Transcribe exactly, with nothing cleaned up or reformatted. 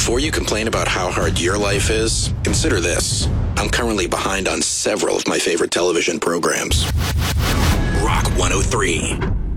Before you complain about how hard your life is, consider this. I'm currently behind on several of my favorite television programs. Rock one oh three.